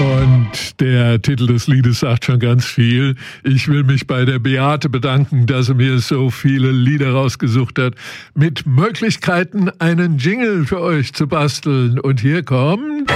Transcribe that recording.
Und der Titel des Liedes sagt schon ganz viel. Ich will mich bei der Beate bedanken, dass sie mir so viele Lieder rausgesucht hat, mit Möglichkeiten, einen Jingle für euch zu basteln. Und hier kommt...